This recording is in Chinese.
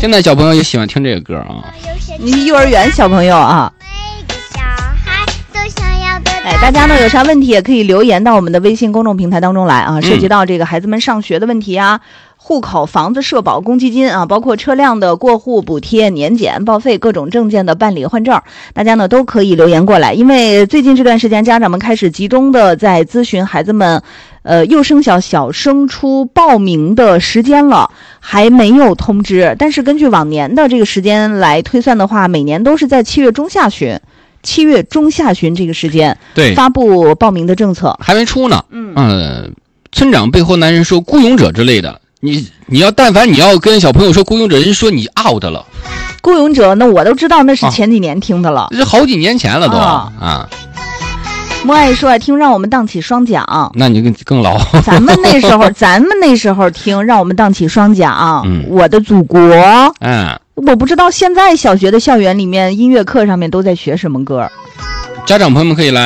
现在小朋友也喜欢听这个歌啊。 你幼儿园小朋友啊。哎，大家呢有啥问题也可以留言到我们的微信公众平台当中来啊，涉及到这个孩子们上学的问题啊，户口、房子、社保、公积金啊，包括车辆的过户补贴、年检、报废、各种证件的办理换证，大家呢都可以留言过来。因为最近这段时间，家长们开始集中的在咨询孩子们，幼升小、小升初报名的时间了，还没有通知。但是根据往年的这个时间来推算的话，每年都是在7月中下旬这个时间， 对， 发布报名的政策， 还没出呢。村长背后男人说孤勇者之类的，你要但凡你要跟小朋友说孤勇者，人说你 out 了。 孤勇者那我都知道，那是前几年听的了， 这好几年前了都啊。 莫爱说听让我们荡起双桨， 那你更老。 咱们那时候听让我们荡起双桨，我的祖国。我不知道现在小学的校园里面音乐课上面都在学什么歌。 家长朋友们可以来